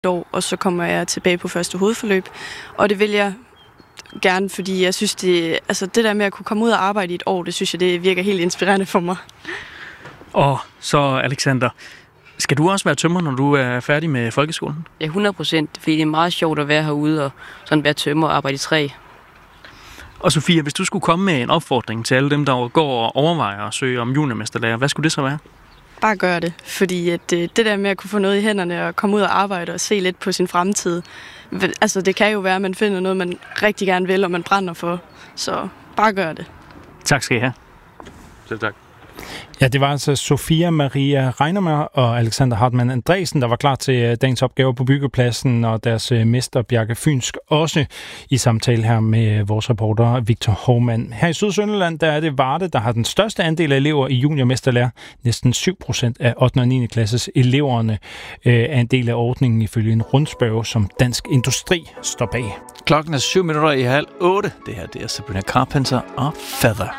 år, og så kommer jeg tilbage på første hovedforløb. Og det vil jeg gerne, fordi jeg synes, det der med at kunne komme ud og arbejde i et år, det synes jeg, det virker helt inspirerende for mig. Og så, Alexander, skal du også være tømrer, når du er færdig med folkeskolen? Ja, 100%, fordi det er meget sjovt at være herude og sådan være tømrer og arbejde i træ. Og Sofia, hvis du skulle komme med en opfordring til alle dem, der går og overvejer at søge om juniormesterlærer, hvad skulle det så være? Bare gør det, fordi at det der med at kunne få noget i hænderne og komme ud og arbejde og se lidt på sin fremtid, altså det kan jo være, at man finder noget, man rigtig gerne vil, og man brænder for. Så bare gør det. Tak skal I have. Selv tak. Ja, det var altså Sofia Maria Reinermer og Alexander Hartmann Andresen, der var klar til dagens opgaver på byggepladsen, og deres mester Bjarke Fynsk også i samtale her med vores reporter Victor Hovmand. Her i Sydsønderland, der er det Varde, der har den største andel af elever i juniormesterlærer. Næsten 7% af 8. og 9. klasses eleverne er en del af ordningen ifølge en rundspørge, som Dansk Industri står bag. Klokken er 7:07. Det her, det er Sabrina Carpenter og Feather.